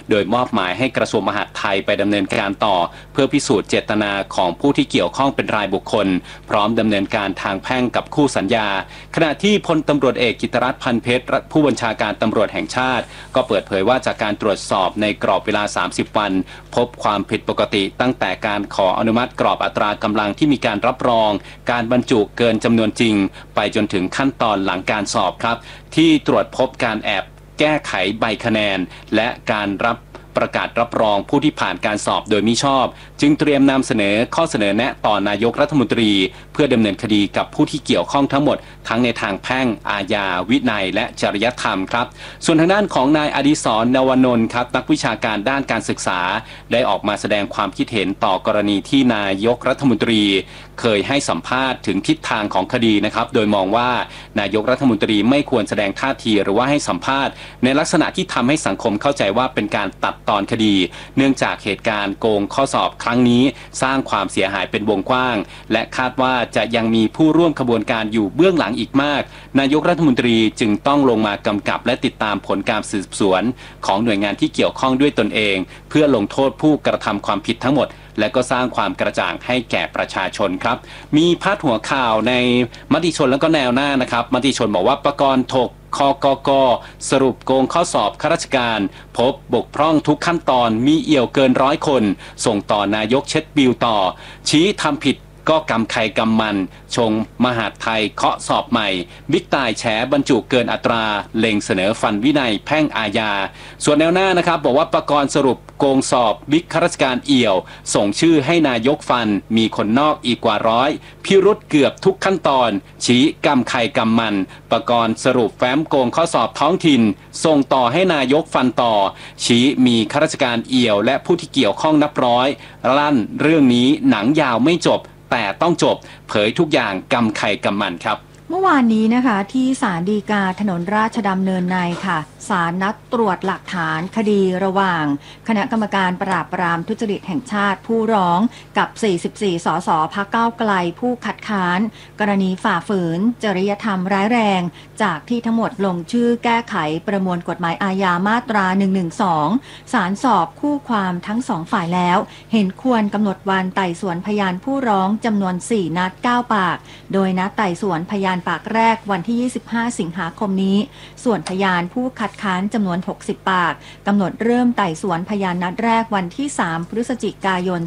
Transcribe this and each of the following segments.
โดยมอบหมายให้กระทรวงมหาดไทยไปดำเนินการต่อเพื่อพิสูจน์เจตนาของผู้ที่เกี่ยวข้องเป็นรายบุคคลพร้อมดำเนินการทางแพ่งกับคู่สัญญาขณะที่พลตำรวจเอกกิตติรัตน์พันเพชรผู้บัญชาการตำรวจแห่งชาติก็เปิดเผยว่าจากการตรวจสอบในกรอบเวลา30วันพบความผิดปกติตั้งแต่การขออนุมัติกรอบอัตรากำลังที่มีการรับรองการบรรจุเกินจำนวนจริงไปจนถึงขั้นตอนหลังการสอบครับที่ตรวจพบการแอบแก้ไขใบคะแนนและการประกาศรับรองผู้ที่ผ่านการสอบโดยมิชอบจึงเตรียมนำเสนอข้อเสนอแนะต่อนายกรัฐมนตรีเพื่อดำเนินคดีกับผู้ที่เกี่ยวข้องทั้งหมดทั้งในทางแพ่งอาญาวินัยและจริยธรรมครับส่วนทางด้านของนายอดิศร นวนนท์ครับนักวิชาการด้านการศึกษาได้ออกมาแสดงความคิดเห็นต่อกรณีที่นายกรัฐมนตรีเคยให้สัมภาษณ์ถึงทิศทางของคดีนะครับโดยมองว่านายกรัฐมนตรีไม่ควรแสดงท่าทีหรือว่าให้สัมภาษณ์ในลักษณะที่ทำให้สังคมเข้าใจว่าเป็นการตัดตอนคดีเนื่องจากเหตุการณ์โกงข้อสอบครั้งนี้สร้างความเสียหายเป็นวงกว้างและคาดว่าจะยังมีผู้ร่วมขบวนการอยู่เบื้องหลังอีกมากนายกรัฐมนตรีจึงต้องลงมากำกับและติดตามผลการสืบสวนของหน่วยงานที่เกี่ยวข้องด้วยตนเองเพื่อลงโทษผู้กระทำความผิดทั้งหมดและก็สร้างความกระจ่างให้แก่ประชาชนครับมีพาดหัวข่าวในมติชนแล้วก็แนวหน้านะครับมติชนบอกว่าประกรณ์ถกคกก.สรุปโกงข้อสอบข้าราชการพบบกพร่องทุกขั้นตอนมีเอี่ยวเกิน100คนส่งต่อนายกเช็ดบิลต่อชี้ทำผิดก็กำใครกำมันชงมหาดไทยเคาะสอบใหม่บิ๊กต่ายแฉบรรจุเกินอัตราเล็งเสนอฟันวินัยแพ่งอาญาส่วนแนวหน้านะครับบอกว่าประกรณ์สรุปโกงสอบบิ๊กข้าราชการเอี่ยวส่งชื่อให้นายกฟันมีคนนอกอีกกว่า100พิรุธเกือบทุกขั้นตอนชี้กำใครกำมันประกรณ์สรุปแฟ้มโกงข้อสอบท้องถิ่นส่งต่อให้นายกฟันต่อชี้มีข้าราชการเอี่ยวและผู้ที่เกี่ยวข้องนับร้อยลั่นเรื่องนี้หนังยาวไม่จบแต่ต้องจบเผยทุกอย่างกำใครกำมันครับเมื่อวานนี้นะคะที่ศาลฎีกาถนนราชดำเนินในค่ะศาลนัดตรวจหลักฐานคดีระหว่างคณะกรรมการปราบปรามทุจริตแห่งชาติผู้ร้องกับ44สสพรรคก้าวไกลผู้คัดค้านกรณีฝ่าฝืนจริยธรรมร้ายแรงจากที่ทั้งหมดลงชื่อแก้ไขประมวลกฎหมายอาญามาตรา112ศาลสอบคู่ความทั้ง2ฝ่ายแล้วเห็นควรกำหนดวันไต่สวนพยานผู้ร้องจำนวน4นัด9ปากโดยนัดไต่สวนพยานปากแรกวันที่25สิงหาคมนี้ส่วนพยานผู้คัดค้านจำนวน60ปากกำหนดเริ่มไต่สวนพยานนัดแรกวันที่3พฤศจิกายน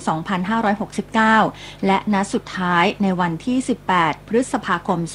2569และนัดสุดท้ายในวันที่18พฤษภาคม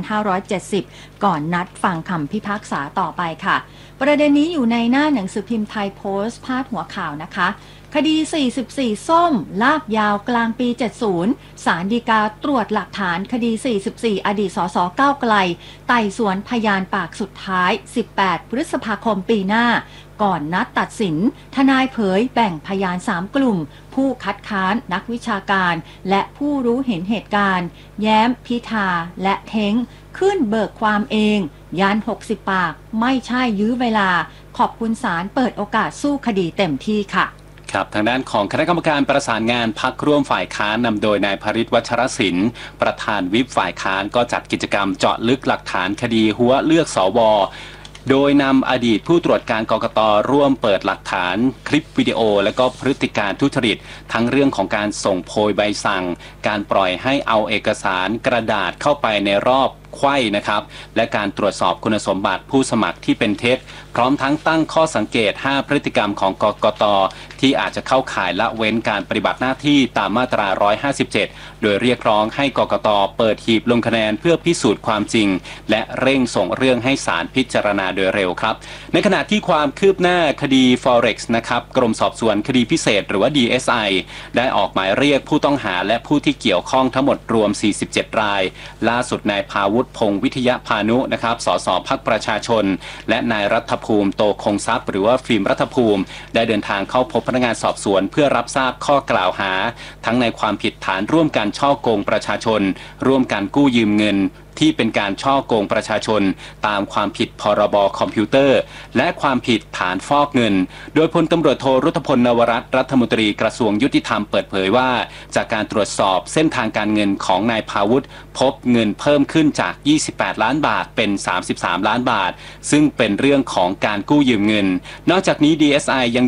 2570ก่อนนัดฟังคำพิพากษาต่อไปค่ะประเด็นนี้อยู่ในหน้าหนังสือพิมพ์ไทยโพสต์พาดหัวข่าวนะคะคดี44ส้มลากยาวกลางปี70ศาลฎีกาตรวจหลักฐานคดี44อดีตสสก้าวไกลไต่สวนพยานปากสุดท้าย18พฤษภาคมปีหน้าก่อนนัดตัดสินทนายเผยแบ่งพยาน3กลุ่มผู้คัดค้านนักวิชาการและผู้รู้เห็นเหตุการณ์แย้มพิธาและเท้งขึ้นเบิกความเองยัน60ปากไม่ใช่ยื้อเวลาขอบคุณศาลเปิดโอกาสสู้คดีเต็มที่ค่ะครับทางด้านของคณะกรรมการประสานงานพรรคร่วมฝ่ายค้านนำโดยนายภริษฐ์วัชรศิลป์ประธานวิปฝ่ายค้านก็จัดกิจกรรมเจาะลึกหลักฐานคดีหัวเลือกสวโดยนำอดีตผู้ตรวจการกกต.ร่วมเปิดหลักฐานคลิปวิดีโอและก็พฤติการทุจริตทั้งเรื่องของการส่งโพยใบสั่งการปล่อยให้เอาเอกสารกระดาษเข้าไปในรอบไขว้นะครับและการตรวจสอบคุณสมบัติผู้สมัครที่เป็นเท็จพร้อมทั้งตั้งข้อสังเกต5พฤติกรรมของกกต.ที่อาจจะเข้าข่ายละเว้นการปฏิบัติหน้าที่ตามมาตรา157โดยเรียกร้องให้กกต.เปิดหีบลงคะแนนเพื่อพิสูจน์ความจริงและเร่งส่งเรื่องให้ศาลพิจารณาโดยเร็วครับในขณะที่ความคืบหน้าคดี Forex นะครับกรมสอบสวนคดีพิเศษหรือว่า DSI ได้ออกหมายเรียกผู้ต้องหาและผู้ที่เกี่ยวข้องทั้งหมดรวม47รายล่าสุดนายภาวุฒิพงษ์วิทยาพานุนะครับสสพรรคประชาชนและนายรัฐภูมิโตคงทรัพย์หรือว่าฟิล์มรัฐภูมิได้เดินทางเข้าพบพนักงานสอบสวนเพื่อรับทราบข้อกล่าวหาทั้งในความผิดฐานร่วมกันฉ้อโกงประชาชนร่วมกันกู้ยืมเงินที่เป็นการฉ้อโกงประชาชนตามความผิดพรบคอมพิวเตอร์และความผิดฐานฟอกเงินโดยพลตำรวจโทรุตพลนวรัตน์รัฐมนตรีกระทรวงยุติธรรมเปิดเผยว่าจากการตรวจสอบเส้นทางการเงินของนายภาวุฒิพบเงินเพิ่มขึ้นจาก28ล้านบาทเป็น33ล้านบาทซึ่งเป็นเรื่องของการกู้ยืมเงินนอกจากนี้ DSI ยัง